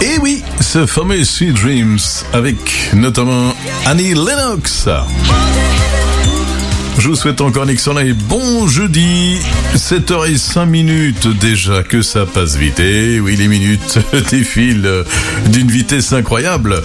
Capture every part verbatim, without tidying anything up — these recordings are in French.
Et oui, ce fameux Sweet Dreams avec notamment Annie Lennox. Je vous souhaite encore un excellent et bon jeudi, sept heures cinq minutes déjà, que ça passe vite. Et oui, les minutes défilent d'une vitesse incroyable.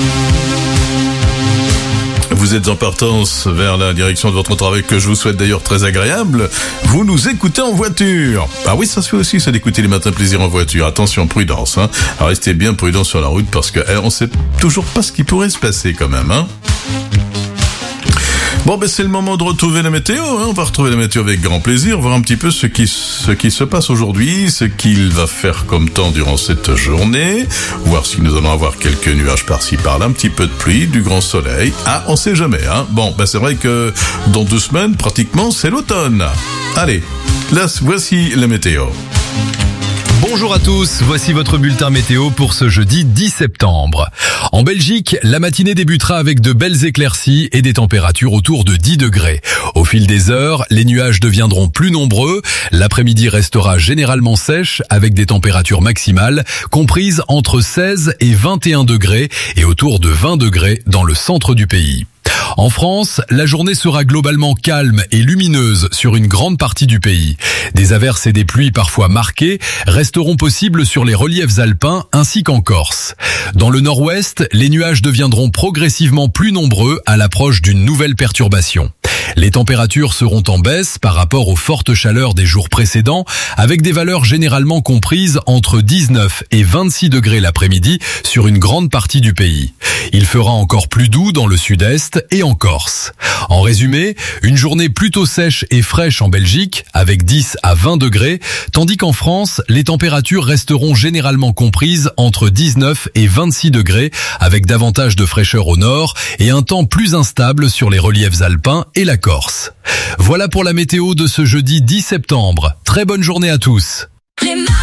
Vous êtes en partance vers la direction de votre travail, que je vous souhaite d'ailleurs très agréable. Vous nous écoutez en voiture. Ah oui, ça se fait aussi, ça, d'écouter les matins plaisir en voiture. Attention, prudence, hein. Alors, restez bien prudents sur la route parce que eh, on sait toujours pas ce qui pourrait se passer quand même, hein. Bon, ben c'est le moment de retrouver la météo, hein. On va retrouver la météo avec grand plaisir, voir un petit peu ce qui, ce qui se passe aujourd'hui, ce qu'il va faire comme temps durant cette journée, voir si nous allons avoir quelques nuages par-ci par-là, un petit peu de pluie, du grand soleil. Ah, on sait jamais, hein. Bon, ben c'est vrai que dans deux semaines, pratiquement, c'est l'automne. Allez, là, voici la météo. Bonjour à tous, voici votre bulletin météo pour ce jeudi dix septembre. En Belgique, la matinée débutera avec de belles éclaircies et des températures autour de dix degrés. Au fil des heures, les nuages deviendront plus nombreux. L'après-midi restera généralement sèche avec des températures maximales comprises entre seize et vingt et un degrés et autour de vingt degrés dans le centre du pays. En France, la journée sera globalement calme et lumineuse sur une grande partie du pays. Des averses et des pluies parfois marquées resteront possibles sur les reliefs alpins ainsi qu'en Corse. Dans le nord-ouest, les nuages deviendront progressivement plus nombreux à l'approche d'une nouvelle perturbation. Les températures seront en baisse par rapport aux fortes chaleurs des jours précédents, avec des valeurs généralement comprises entre dix-neuf et vingt-six degrés l'après-midi sur une grande partie du pays. Il fera encore plus doux dans le sud-est et en Corse. En résumé, une journée plutôt sèche et fraîche en Belgique, avec dix à vingt degrés, tandis qu'en France, les températures resteront généralement comprises entre dix-neuf et vingt-six degrés, avec davantage de fraîcheur au nord et un temps plus instable sur les reliefs alpins et la Corse. Voilà pour la météo de ce jeudi dix septembre. Très bonne journée à tous.